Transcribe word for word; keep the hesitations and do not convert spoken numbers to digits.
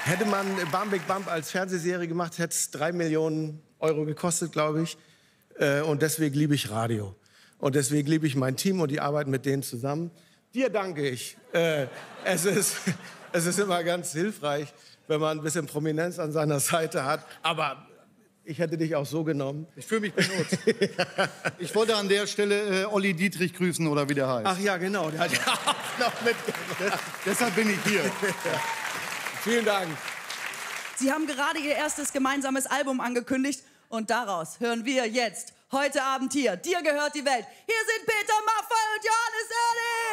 Hätte man Bam Big Bump als Fernsehserie gemacht, hätte es drei Millionen Euro gekostet, glaube ich. Äh, und deswegen liebe ich Radio. Und deswegen liebe ich mein Team und die Arbeit mit denen zusammen. Dir danke ich. Äh, es ist, es ist immer ganz hilfreich, wenn man ein bisschen Prominenz an seiner Seite hat. Aber ich hätte dich auch so genommen. Ich fühle mich benutzt. Ich wollte an der Stelle äh, Olli Dietrich grüßen, oder wie der heißt. Ach ja, genau. Der hat ja auch noch mitgebracht. Deshalb bin ich hier. Vielen Dank. Sie haben gerade Ihr erstes gemeinsames Album angekündigt. Und daraus hören wir jetzt, heute Abend hier, Dir gehört die Welt. Hier sind Peter Maffay und Johannes Oerding.